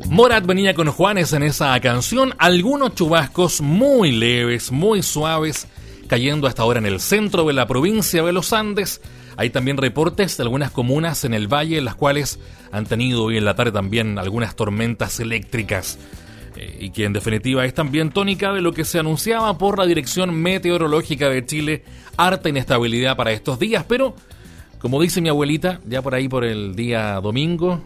Morat venía con Juanes en esa canción, algunos chubascos muy leves, muy suaves, cayendo hasta ahora en el centro de la provincia de los Andes. Hay también reportes de algunas comunas en el valle, en las cuales han tenido hoy en la tarde también algunas tormentas eléctricas, y que en definitiva es también tónica de lo que se anunciaba por la Dirección Meteorológica de Chile, harta inestabilidad para estos días, pero como dice mi abuelita, ya por ahí por el día domingo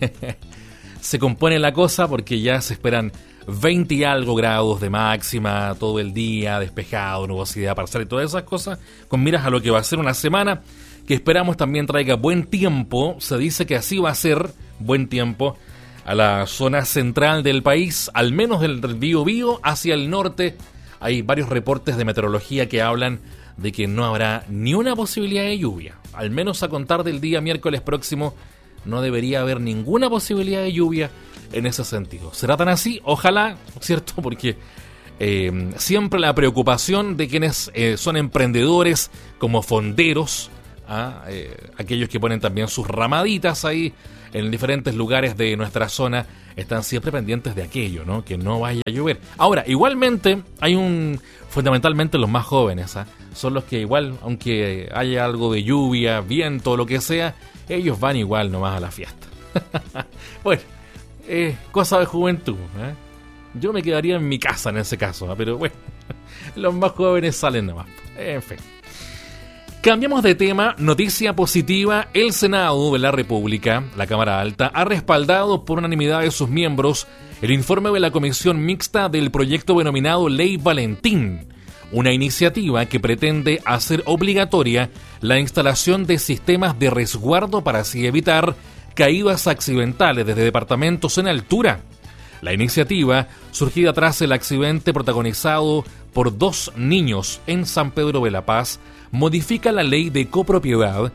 se compone la cosa, porque ya se esperan 20 y algo grados de máxima todo el día, despejado, nubosidad parcial y todas esas cosas, con miras a lo que va a ser una semana que esperamos también traiga buen tiempo. Se dice que así va a ser buen tiempo a la zona central del país, al menos del Biobío hacia el norte. Hay varios reportes de meteorología que hablan de que no habrá ni una posibilidad de lluvia. Al menos a contar del día miércoles próximo no debería haber ninguna posibilidad de lluvia en ese sentido. ¿Será tan así? Ojalá, ¿cierto? Porque siempre la preocupación de quienes son emprendedores como fonderos, aquellos que ponen también sus ramaditas ahí en diferentes lugares de nuestra zona, están siempre pendientes de aquello, ¿no? Que no vaya a llover. Ahora, igualmente, fundamentalmente los más jóvenes, son los que igual, aunque haya algo de lluvia, viento, lo que sea, ellos van igual nomás a la fiesta. Bueno, cosa de juventud, Yo me quedaría en mi casa en ese caso, pero bueno, los más jóvenes salen nomás. En fin. Cambiamos de tema, noticia positiva. El Senado de la República, la Cámara Alta, ha respaldado por unanimidad de sus miembros el informe de la Comisión Mixta del proyecto denominado Ley Valentín, una iniciativa que pretende hacer obligatoria la instalación de sistemas de resguardo para así evitar caídas accidentales desde departamentos en altura. La iniciativa, surgida tras el accidente protagonizado por 2 niños en San Pedro de la Paz, modifica la ley de copropiedad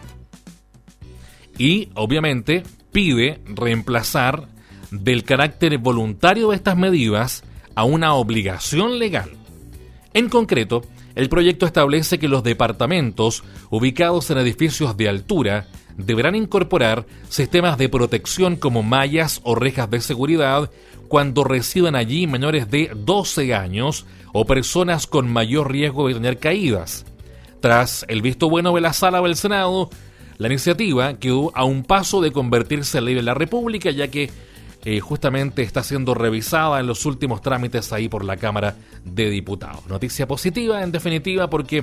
y, obviamente, pide reemplazar del carácter voluntario de estas medidas a una obligación legal. En concreto, el proyecto establece que los departamentos ubicados en edificios de altura deberán incorporar sistemas de protección como mallas o rejas de seguridad cuando residan allí menores de 12 años o personas con mayor riesgo de tener caídas. Tras el visto bueno de la Sala del Senado, la iniciativa quedó a un paso de convertirse en ley de la República, ya que justamente está siendo revisada en los últimos trámites ahí por la Cámara de Diputados. Noticia positiva, en definitiva, porque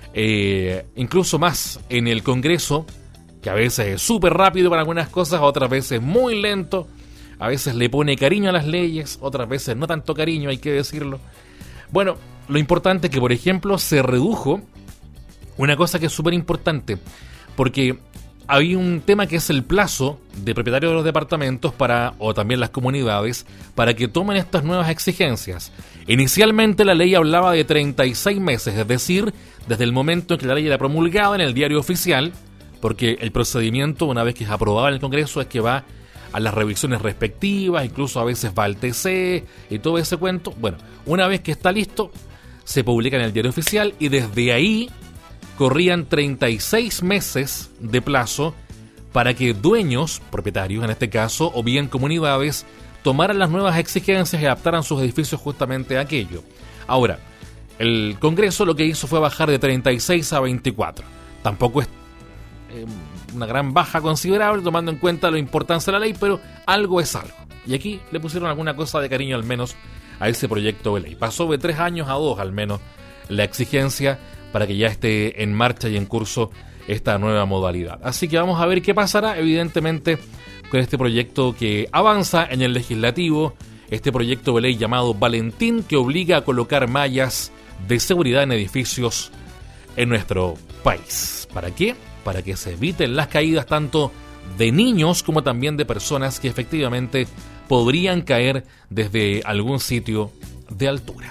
incluso más en el Congreso, que a veces es súper rápido para algunas cosas, otras veces muy lento, a veces le pone cariño a las leyes, otras veces no tanto cariño, hay que decirlo. Bueno, lo importante es que, por ejemplo, se redujo una cosa que es súper importante, porque había un tema que es el plazo de propietarios de los departamentos o también las comunidades, para que tomen estas nuevas exigencias. Inicialmente la ley hablaba de 36 meses, es decir, desde el momento en que la ley era promulgada en el diario oficial, porque el procedimiento, una vez que es aprobado en el Congreso, es que va a las revisiones respectivas, incluso a veces va al TC y todo ese cuento. Bueno, una vez que está listo, se publica en el diario oficial y desde ahí corrían 36 meses de plazo para que dueños, propietarios en este caso, o bien comunidades, tomaran las nuevas exigencias y adaptaran sus edificios justamente a aquello. Ahora, el Congreso lo que hizo fue bajar de 36 a 24. Tampoco es una gran baja considerable, tomando en cuenta la importancia de la ley, pero algo es algo. Y aquí le pusieron alguna cosa de cariño al menos a ese proyecto de ley. Pasó de 3 años a 2 al menos la exigencia para que ya esté en marcha y en curso esta nueva modalidad. Así que vamos a ver qué pasará, evidentemente, con este proyecto que avanza en el legislativo, este proyecto de ley llamado Valentín, que obliga a colocar mallas de seguridad en edificios en nuestro país. ¿Para qué? Para que se eviten las caídas tanto de niños como también de personas que efectivamente podrían caer desde algún sitio de altura.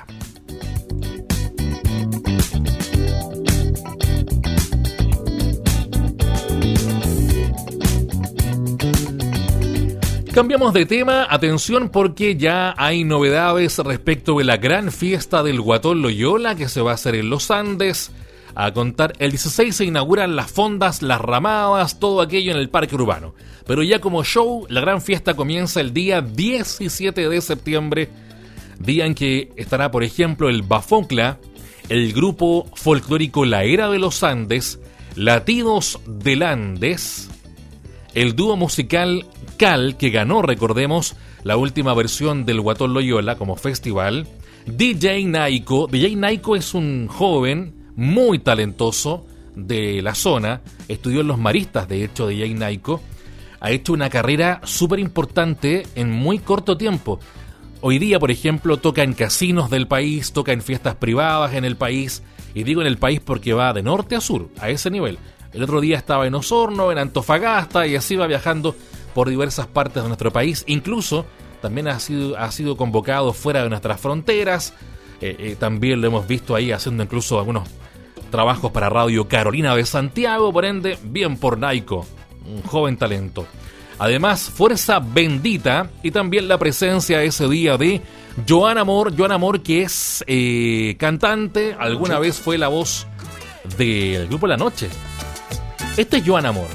Cambiamos de tema, atención, porque ya hay novedades respecto de la gran fiesta del Guatón Loyola que se va a hacer en los Andes. a contar. El 16 se inauguran las fondas, las ramadas, todo aquello en el Parque Urbano. Pero ya como show, la gran fiesta comienza el día 17 de septiembre, día en que estará, por ejemplo, el Bafoncla, el grupo folclórico La Era de los Andes, Latidos del Andes, el dúo musical Cal, que ganó, recordemos, la última versión del Guatón Loyola como festival, DJ Naiko. DJ Naiko es un joven muy talentoso de la zona, estudió en los Maristas, de hecho, DJ Naiko, ha hecho una carrera súper importante en muy corto tiempo. Hoy día, por ejemplo, toca en casinos del país, toca en fiestas privadas en el país, y digo en el país porque va de norte a sur, a ese nivel. El otro día estaba en Osorno, en Antofagasta, y así va viajando por diversas partes de nuestro país. Incluso también ha sido convocado fuera de nuestras fronteras. También lo hemos visto ahí haciendo incluso algunos trabajos para Radio Carolina de Santiago. Por ende, bien por Naiko, un joven talento. Además, Fuerza Bendita, y también la presencia ese día de Joan Amor, que es cantante, alguna vez fue la voz del grupo La Noche. Este es Joan Amor.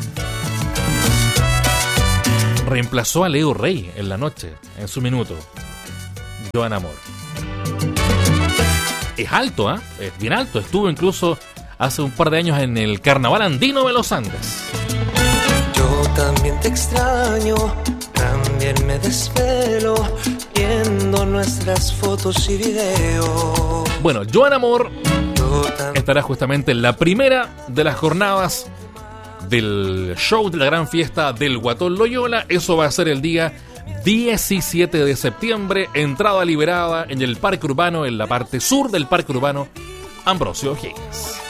Reemplazó a Leo Rey en La Noche, en su minuto. Joan Amor. Es alto, es bien alto. Estuvo incluso hace un par de años en el Carnaval Andino de los Andes. Yo también te extraño, también me desvelo viendo nuestras fotos y videos. Bueno, Joan Amor estará justamente en la primera de las jornadas del show de la gran fiesta del Guatón Loyola. Eso va a ser el día 17 de septiembre, entrada liberada en el Parque Urbano, en la parte sur del Parque Urbano Ambrosio O'Higgins.